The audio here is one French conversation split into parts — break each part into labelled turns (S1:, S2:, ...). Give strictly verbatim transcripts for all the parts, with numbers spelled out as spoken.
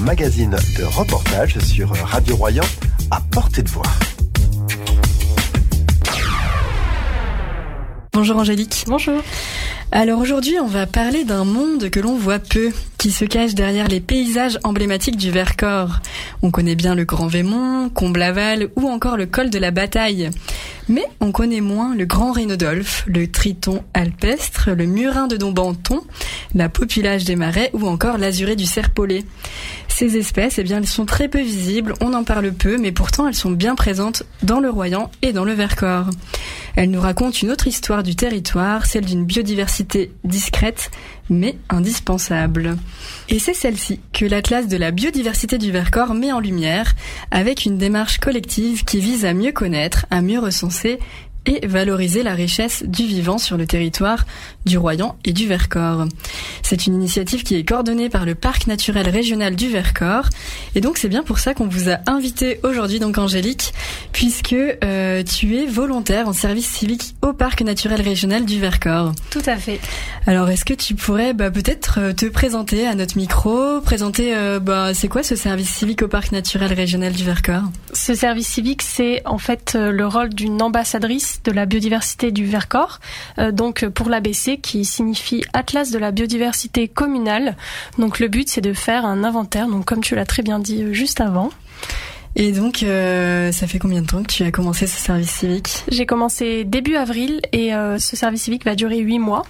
S1: Magazine de reportage sur Radio Royan à portée de voix.
S2: Bonjour Angélique.
S3: Bonjour.
S2: Alors aujourd'hui, on va parler d'un monde que l'on voit peu, qui se cache derrière les paysages emblématiques du Vercors. On connaît bien le Grand Vémont, Comblaval ou encore le col de la Bataille. Mais on connaît moins le Grand Rhinodolfe, le Triton alpestre, le Murin de Dombanton, la Populage des Marais ou encore l'Azurée du Serpollet. Ces espèces, eh bien, elles sont très peu visibles, on en parle peu, mais pourtant elles sont bien présentes dans le Royan et dans le Vercors. Elles nous racontent une autre histoire du territoire, celle d'une biodiversité discrète, mais indispensable. Et c'est celle-ci que l'Atlas de la biodiversité du Vercors met en lumière, avec une démarche collective qui vise à mieux connaître, à mieux recenser et valoriser la richesse du vivant sur le territoire du Royan et du Vercors. C'est une initiative qui est coordonnée par le Parc naturel régional du Vercors, et donc c'est bien pour ça qu'on vous a invité aujourd'hui, donc Angélique, puisque euh, tu es volontaire en service civique au Parc naturel régional du Vercors.
S3: Tout à fait.
S2: Alors est-ce que tu pourrais bah, peut-être te présenter à notre micro, présenter euh, bah, c'est quoi ce service civique au Parc naturel régional du Vercors?
S3: Ce service civique, c'est en fait le rôle d'une ambassadrice de la biodiversité du Vercors, euh, donc pour l'A B C qui signifie Atlas de la biodiversité communale. Donc le but c'est de faire un inventaire, donc comme tu l'as très bien dit juste avant.
S2: Et donc, euh, ça fait combien de temps que tu as commencé ce service civique?
S3: J'ai commencé début avril et euh, ce service civique va durer huit mois.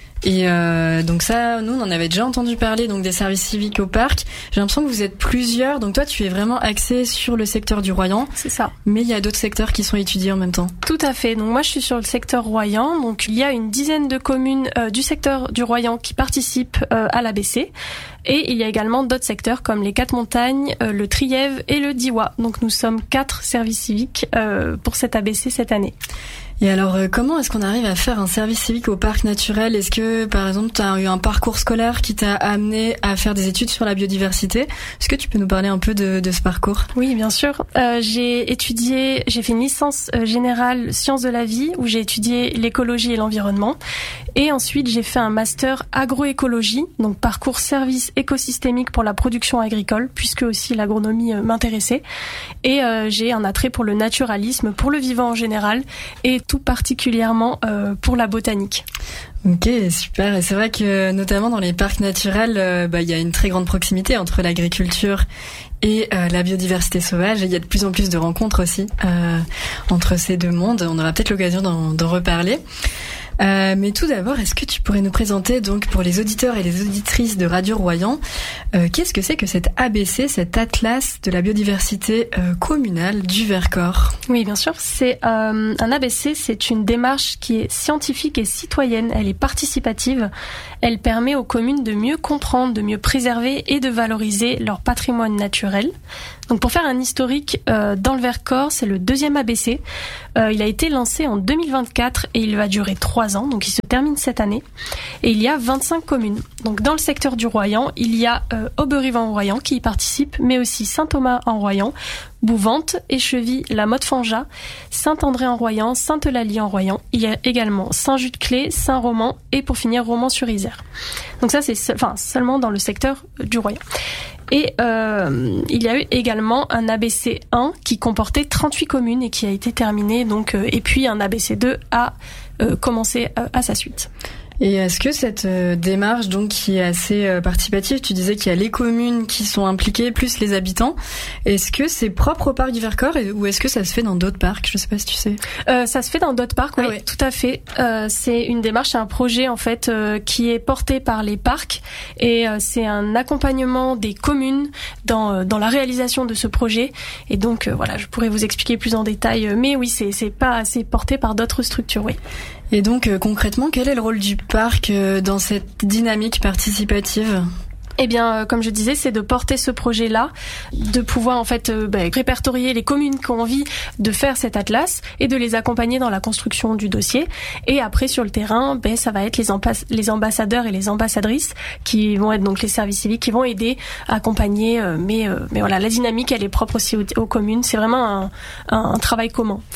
S2: Et euh, donc ça, nous on en avait déjà entendu parler, donc des services civiques au parc. J'ai l'impression que vous êtes plusieurs, donc toi tu es vraiment axé sur le secteur du Royan.
S3: C'est ça.
S2: Mais il y a d'autres secteurs qui sont étudiés en même temps.
S3: Tout à fait. Donc moi je suis sur le secteur Royan, donc il y a une dizaine de communes euh, du secteur du Royan qui participent euh, à l'A B C. Et il y a également d'autres secteurs comme les Quatre Montagnes, euh, le Trièves et le Diois. Donc nous sommes quatre services civiques euh, pour cette A B C cette année.
S2: Et alors, euh, comment est-ce qu'on arrive à faire un service civique au parc naturel? Est-ce que, par exemple, tu as eu un parcours scolaire qui t'a amené à faire des études sur la biodiversité? Est-ce que tu peux nous parler un peu de, de ce parcours?
S3: Oui, bien sûr. Euh, j'ai étudié, j'ai fait une licence euh, générale sciences de la vie où j'ai étudié l'écologie et l'environnement. Et ensuite, j'ai fait un master agroécologie, donc parcours service écosystémique pour la production agricole, puisque aussi l'agronomie euh, m'intéressait. Et euh, j'ai un attrait pour le naturalisme, pour le vivant en général, et tout particulièrement euh, pour la botanique.
S2: Ok, super. Et c'est vrai que notamment dans les parcs naturels, euh, bah, il y a une très grande proximité entre l'agriculture et euh, la biodiversité sauvage. Et il y a de plus en plus de rencontres aussi euh, entre ces deux mondes. On aura peut-être l'occasion d'en, d'en reparler. Euh, mais tout d'abord, est-ce que tu pourrais nous présenter, donc pour les auditeurs et les auditrices de Radio Royan, euh, qu'est-ce que c'est que cet A B C, cet Atlas de la biodiversité euh, communale du Vercors?
S3: Oui, bien sûr. C'est euh, un A B C, c'est une démarche qui est scientifique et citoyenne. Elle est participative. Elle permet aux communes de mieux comprendre, de mieux préserver et de valoriser leur patrimoine naturel. Donc pour faire un historique, euh, dans le Vercors, c'est le deuxième A B C. Euh, il a été lancé en deux mille vingt-quatre et il va durer trois ans, donc il se termine cette année. Et il y a vingt-cinq communes. Donc dans le secteur du Royan, il y a euh, Auberive-en-Royan qui y participe, mais aussi Saint-Thomas-en-Royan, Bouvante, Écheville, La Motte-Fangeat, Saint-André-en-Royan, Sainte-Eulalie-en-Royan. Il y a également Saint-Just-Clé, Saint-Roman et pour finir Romans-sur-Isère. Donc ça c'est se- enfin, seulement dans le secteur du Royan. Et euh, il y a eu également un A B C un qui comportait trente-huit communes et qui a été terminé. Donc, euh, et puis un A B C deux a euh, commencé euh, à sa suite.
S2: Et est-ce que cette euh, démarche, donc, qui est assez euh, participative, tu disais qu'il y a les communes qui sont impliquées, plus les habitants, est-ce que c'est propre au parc du Vercors et, ou est-ce que ça se fait dans d'autres parcs? Je sais pas si tu sais.
S3: Euh, ça se fait dans d'autres parcs, oui,
S2: Ah ouais.
S3: tout à fait. Euh, c'est une démarche, c'est un projet en fait euh, qui est porté par les parcs et euh, c'est un accompagnement des communes dans euh, dans la réalisation de ce projet. Et donc euh, voilà, je pourrais vous expliquer plus en détail, mais oui, c'est c'est pas c'est porté par d'autres structures, oui.
S2: Et donc, euh, concrètement, quel est le rôle du parc euh, dans cette dynamique participative?
S3: Eh bien, euh, comme je disais, c'est de porter ce projet-là, de pouvoir en fait euh, bah, répertorier les communes qui ont envie de faire cet atlas et de les accompagner dans la construction du dossier. Et après, sur le terrain, bah, ça va être les, ampas- les ambassadeurs et les ambassadrices qui vont être donc les services civiques qui vont aider à accompagner. Euh, mais, euh, mais voilà, la dynamique, elle est propre aussi aux, aux communes. C'est vraiment un, un, un travail commun. En fait.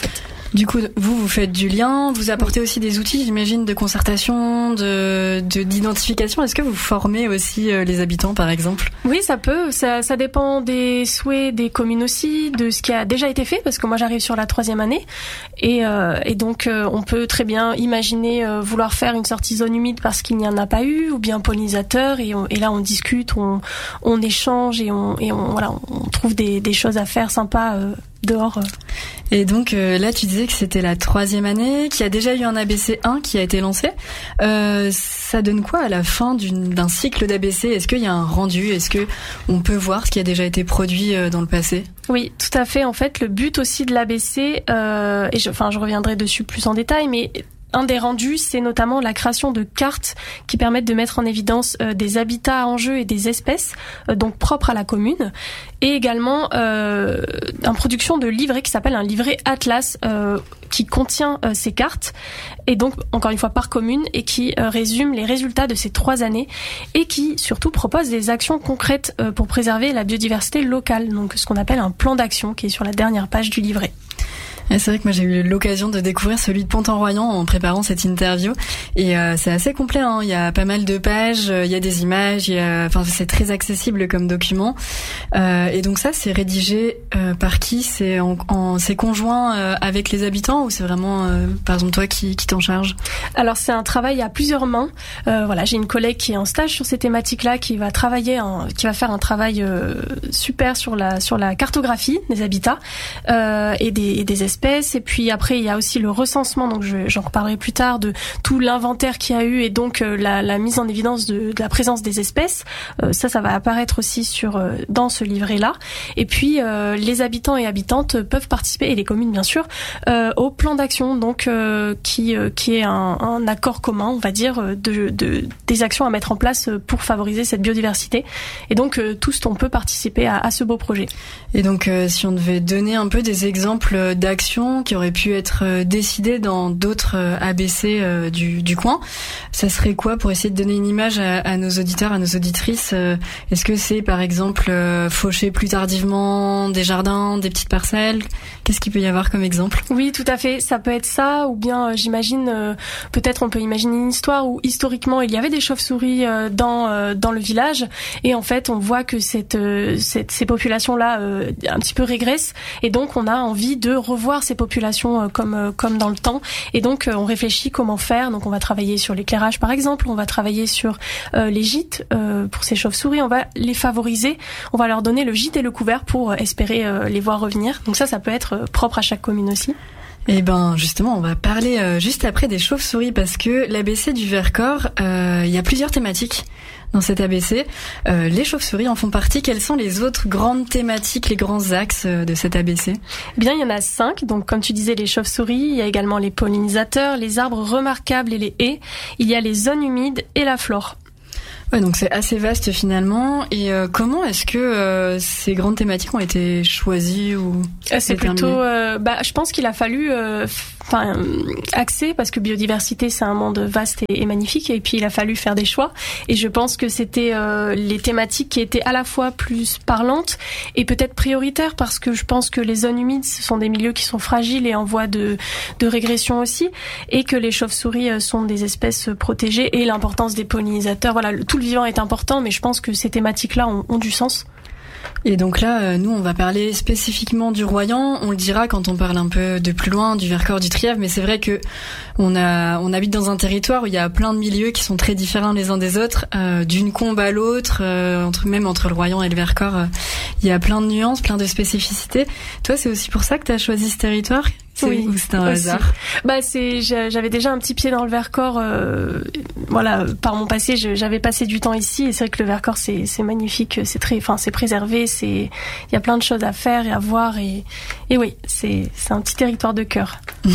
S2: Du coup, vous, vous faites du lien, vous apportez oui. aussi des outils, j'imagine, de concertation, de, de d'identification. Est-ce que vous formez aussi euh, les habitants, par exemple?
S3: Oui, ça peut. Ça, ça dépend des souhaits des communes aussi, de ce qui a déjà été fait, parce que moi, j'arrive sur la troisième année. Et, euh, et donc, euh, on peut très bien imaginer euh, vouloir faire une sortie zone humide parce qu'il n'y en a pas eu, ou bien pollinisateur. Et, on, et là, on discute, on, on échange et on, et on, voilà, on trouve des, des choses à faire sympas euh, dehors.
S2: Et donc euh, là, tu disais que c'était la troisième année, qu'il y a déjà eu un A B C un qui a été lancé. Euh, ça donne quoi à la fin d'une, d'un cycle d'A B C? Est-ce qu'il y a un rendu? Est-ce que on peut voir ce qui a déjà été produit euh, dans le passé?
S3: Oui, tout à fait. En fait, le but aussi de l'A B C, euh, et je, enfin, je reviendrai dessus plus en détail, mais un des rendus, c'est notamment la création de cartes qui permettent de mettre en évidence euh, des habitats en jeu et des espèces, euh, donc propres à la commune, et également euh, une production de livrets qui s'appelle un livret Atlas, euh, qui contient euh, ces cartes, et donc encore une fois par commune, et qui euh, résume les résultats de ces trois années, et qui surtout propose des actions concrètes euh, pour préserver la biodiversité locale, donc ce qu'on appelle un plan d'action qui est sur la dernière page du livret.
S2: C'est vrai que moi j'ai eu l'occasion de découvrir celui de Pont-en-Royan en préparant cette interview et euh, c'est assez complet, hein. Il y a pas mal de pages, il y a des images, il y a, enfin c'est très accessible comme document euh, et donc ça c'est rédigé euh, par qui? C'est en, en c'est conjoint euh, avec les habitants ou c'est vraiment euh, par exemple toi qui, qui t'en charge?
S3: Alors c'est un travail à plusieurs mains. Euh, voilà, j'ai une collègue qui est en stage sur ces thématiques-là, qui va travailler, en, qui va faire un travail euh, super sur la sur la cartographie des habitats euh, et des, et des espèces. Et puis après, il y a aussi le recensement, donc je, j'en reparlerai plus tard, de tout l'inventaire qu'il y a eu et donc euh, la, la mise en évidence de, de la présence des espèces. Euh, ça, ça va apparaître aussi sur euh, dans ce livret-là. Et puis, euh, les habitants et habitantes peuvent participer, et les communes bien sûr, euh, au plan d'action, donc euh, qui, euh, qui est un, un accord commun, on va dire, de, de, des actions à mettre en place pour favoriser cette biodiversité. Et donc, euh, tous, on peut participer à, à ce beau projet.
S2: Et donc, euh, si on devait donner un peu des exemples d'actions qui auraient pu être décidées dans d'autres A B C du, du coin, ça serait quoi pour essayer de donner une image à, à nos auditeurs, à nos auditrices? Est-ce que c'est par exemple faucher plus tardivement des jardins, des petites parcelles? Qu'est-ce qu'il peut y avoir comme exemple?
S3: Oui, tout à fait, ça peut être ça, ou bien j'imagine, peut-être on peut imaginer une histoire où historiquement il y avait des chauves-souris dans, dans le village, et en fait on voit que cette, cette, ces populations-là un petit peu régressent, et donc on a envie de revoir ces populations euh, comme euh, comme dans le temps, et donc euh, on réfléchit comment faire. Donc on va travailler sur l'éclairage par exemple, on va travailler sur euh, les gîtes euh, pour ces chauves-souris, on va les favoriser, on va leur donner le gîte et le couvert pour euh, espérer euh, les voir revenir. Donc ça, ça peut être euh, propre à chaque commune aussi.
S2: Eh ben justement, on va parler euh, juste après des chauves-souris parce que l'A B C du Vercors, euh, il y a plusieurs thématiques dans cet A B C. Euh, les chauves-souris en font partie. Quelles sont les autres grandes thématiques, les grands axes de cet A B C?
S3: Eh bien, il y en a cinq. Donc, comme tu disais, les chauves-souris. Il y a également les pollinisateurs, les arbres remarquables et les haies. Il y a les zones humides et la flore.
S2: Ouais, donc c'est assez vaste finalement. Et euh, comment est-ce que euh, ces grandes thématiques ont été choisies ou
S3: C'est plutôt, euh, bah, je pense qu'il a fallu, enfin, euh, axer parce que biodiversité c'est un monde vaste et, et magnifique. Et puis il a fallu faire des choix. Et je pense que c'était euh, les thématiques qui étaient à la fois plus parlantes et peut-être prioritaires parce que je pense que les zones humides ce sont des milieux qui sont fragiles et en voie de, de régression aussi, et que les chauves-souris sont des espèces protégées et l'importance des pollinisateurs. Voilà, tout le vivant est important, mais je pense que ces thématiques-là ont, ont du sens.
S2: Et donc là, nous, on va parler spécifiquement du Royan. On le dira quand on parle un peu de plus loin, du Vercors, du Trièves. Mais c'est vrai que on a, on habite dans un territoire où il y a plein de milieux qui sont très différents les uns des autres, euh, d'une combe à l'autre, euh, entre même entre le Royan et le Vercors, euh, il y a plein de nuances, plein de spécificités. Toi, c'est aussi pour ça que tu as choisi ce territoire? C'est,
S3: oui,
S2: ou c'est un
S3: aussi.
S2: hasard?
S3: Bah c'est, j'avais déjà un petit pied dans le Vercors. Euh, voilà, par mon passé, je, j'avais passé du temps ici, et c'est vrai que le Vercors c'est, c'est magnifique, c'est très, enfin c'est préservé, c'est, il y a plein de choses à faire et à voir, et, et oui, c'est, c'est un petit territoire de cœur.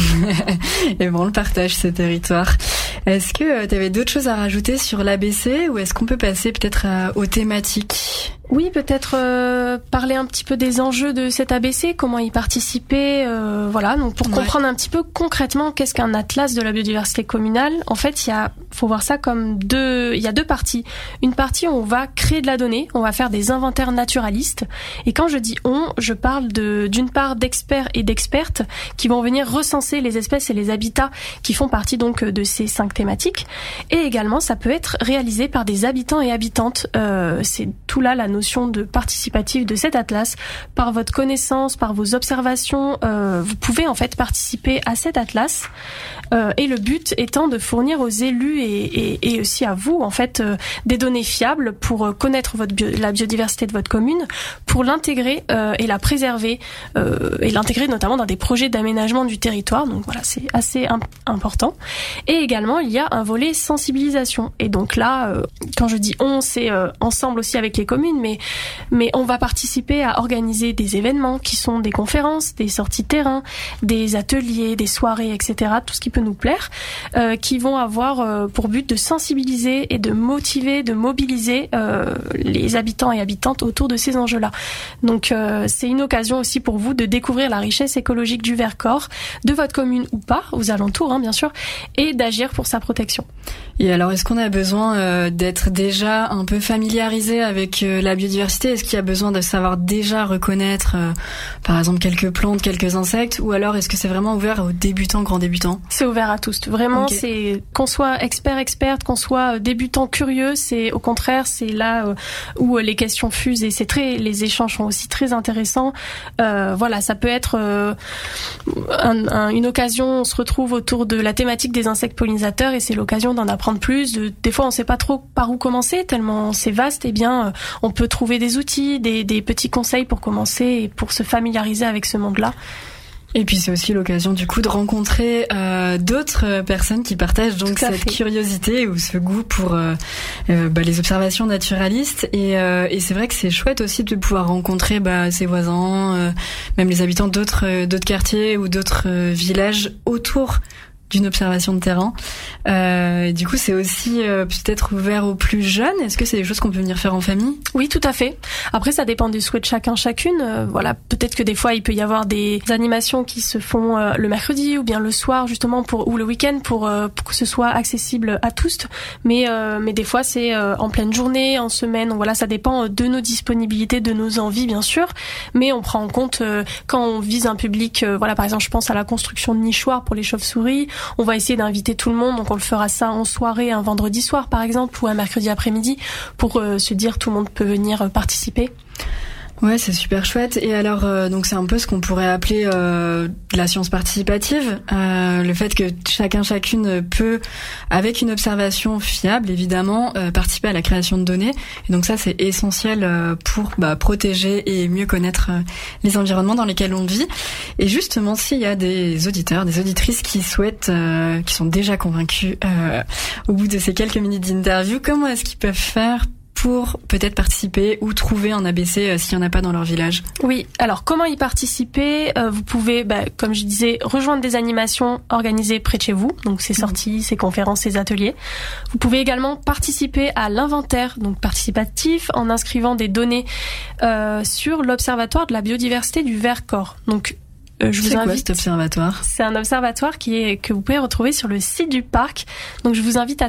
S2: Et bon, on le partage ce territoire. Est-ce que tu avais d'autres choses à rajouter sur l'A B C ou est-ce qu'on peut passer peut-être à, aux thématiques?
S3: Oui, peut-être euh, parler un petit peu des enjeux de cet A B C, comment y participer, euh, voilà. Donc pour ouais. comprendre un petit peu concrètement qu'est-ce qu'un atlas de la biodiversité communale, en fait, il y a, faut voir ça comme deux, il y a deux parties. Une partie où on va créer de la donnée, on va faire des inventaires naturalistes. Et quand je dis on, je parle de, d'une part d'experts et d'expertes qui vont venir recenser les espèces et les habitats qui font partie donc de ces cinq thématiques. Et également, ça peut être réalisé par des habitants et habitantes. Euh, c'est tout là la notion de participatif de cet atlas. Par votre connaissance, par vos observations, euh, vous pouvez en fait participer à cet atlas. Euh, et le but étant de fournir aux élus et, et, et aussi à vous en fait euh, des données fiables pour connaître votre bio, la biodiversité de votre commune, pour l'intégrer euh, et la préserver euh, et l'intégrer notamment dans des projets d'aménagement du territoire. Donc voilà, c'est assez imp- important. Et également, il y a un volet sensibilisation. Et donc là, euh, quand je dis on, c'est euh, ensemble aussi avec les communes, mais mais on va participer à organiser des événements qui sont des conférences, des sorties de terrain, des ateliers, des soirées, et cetera. Tout ce qui peut nous plaire, euh, qui vont avoir euh, pour but de sensibiliser et de motiver, de mobiliser euh, les habitants et habitantes autour de ces enjeux-là. Donc euh, c'est une occasion aussi pour vous de découvrir la richesse écologique du Vercors, de votre commune ou pas, aux alentours hein, bien sûr, et d'agir pour sa protection.
S2: Et alors, est-ce qu'on a besoin euh, d'être déjà un peu familiarisé avec euh, la biodiversité ? Est-ce qu'il y a besoin de savoir déjà reconnaître, euh, par exemple, quelques plantes, quelques insectes ? Ou alors, est-ce que c'est vraiment ouvert aux débutants, grands débutants ?
S3: C'est ouvert à tous. Vraiment, okay. C'est qu'on soit expert, experte, qu'on soit débutant, curieux, c'est au contraire, c'est là euh, où les questions fusent et c'est très, les échanges sont aussi très intéressants. Euh, voilà, ça peut être euh, un, un, une occasion. On se retrouve autour de la thématique des insectes pollinisateurs et c'est l'occasion d'en apprendre plus. De, des fois, on ne sait pas trop par où commencer, tellement c'est vaste. Eh bien, euh, on peut trouver des outils, des, des petits conseils pour commencer et pour se familiariser avec ce monde-là.
S2: Et puis c'est aussi l'occasion du coup de rencontrer euh, d'autres personnes qui partagent donc cette
S3: fait.
S2: curiosité ou ce goût pour euh, euh, bah, les observations naturalistes. Et, euh, et c'est vrai que c'est chouette aussi de pouvoir rencontrer bah, ses voisins, euh, même les habitants d'autres euh, d'autres quartiers ou d'autres euh, villages autour d'une observation de terrain. Euh, du coup, c'est aussi euh, peut-être ouvert aux plus jeunes. Est-ce que c'est des choses qu'on peut venir faire en famille ?
S3: Oui, tout à fait. Après, ça dépend des souhaits de chacun, chacune. Euh, voilà, peut-être que des fois, il peut y avoir des animations qui se font euh, le mercredi ou bien le soir, justement, pour ou le week-end, pour, euh, pour que ce soit accessible à tous. Mais euh, mais des fois, c'est euh, en pleine journée, en semaine. Donc, voilà, ça dépend de nos disponibilités, de nos envies, bien sûr. Mais on prend en compte euh, quand on vise un public. Euh, voilà, par exemple, je pense à la construction de nichoirs pour les chauves-souris. On va essayer d'inviter tout le monde, donc on le fera ça en soirée, un vendredi soir par exemple, ou un mercredi après-midi, pour euh, se dire tout le monde peut venir euh, participer.
S2: Ouais, c'est super chouette. Et alors, euh, donc c'est un peu ce qu'on pourrait appeler euh, la science participative, euh, le fait que chacun chacune peut, avec une observation fiable évidemment, euh, participer à la création de données. Et donc ça, c'est essentiel euh, pour bah, protéger et mieux connaître euh, les environnements dans lesquels on vit. Et justement, s'il y a des auditeurs, des auditrices qui souhaitent, euh, qui sont déjà convaincus euh, au bout de ces quelques minutes d'interview, comment est-ce qu'ils peuvent faire pour peut-être participer ou trouver un A B C euh, s'il n'y en a pas dans leur village?
S3: Oui, alors comment y participer? euh, Vous pouvez, bah, comme je disais, rejoindre des animations organisées près de chez vous, donc ces sorties, mmh. ces conférences, ces ateliers. Vous pouvez également participer à l'inventaire, donc participatif, en inscrivant des données euh, sur l'Observatoire de la biodiversité du Vercors. Donc Euh, je
S2: c'est
S3: vous invite.
S2: Quoi cet observatoire?
S3: C'est un observatoire qui est que vous pouvez retrouver sur le site du parc. Donc je vous invite à